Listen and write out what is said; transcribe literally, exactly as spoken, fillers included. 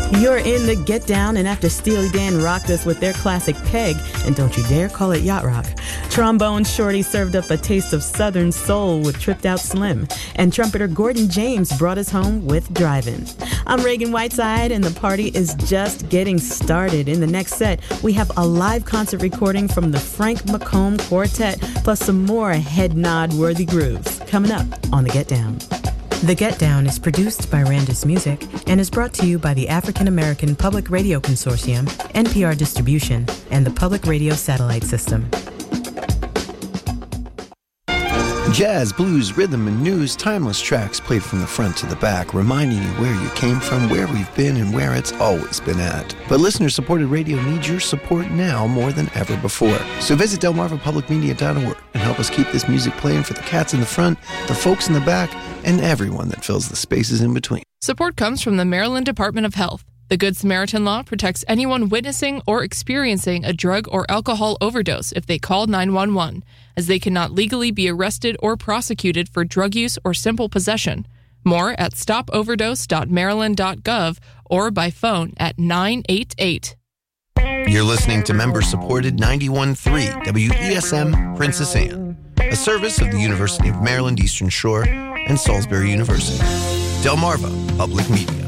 You're in the Get Down, and after Steely Dan rocked us with their classic Peg, and don't you dare call it yacht rock, Trombone Shorty served up a taste of Southern soul with Tripped Out Slim, and trumpeter Gordon James brought us home with Drivin'. I'm Reagan Whiteside, and the party is just getting started. In the next set, we have a live concert recording from the Frank McComb Quartet, plus some more head-nod-worthy grooves coming up on the Get Down. The Get Down is produced by Randus Music and is brought to you by the African American Public Radio Consortium, N P R Distribution, and the Public Radio Satellite System. Jazz, blues, rhythm, and news, timeless tracks played from the front to the back, reminding you where you came from, where we've been, and where it's always been at. But listener-supported radio needs your support now more than ever before. So visit delmarva public media dot org and help us keep this music playing for the cats in the front, the folks in the back, and everyone that fills the spaces in between. Support comes from the Maryland Department of Health. The Good Samaritan Law protects anyone witnessing or experiencing a drug or alcohol overdose if they call nine one one, as they cannot legally be arrested or prosecuted for drug use or simple possession. More at stop overdose dot maryland dot gov or by phone at nine eight eight. You're listening to member-supported ninety-one point three W E S M Princess Anne, a service of the University of Maryland Eastern Shore and Salisbury University. Delmarva Public Media.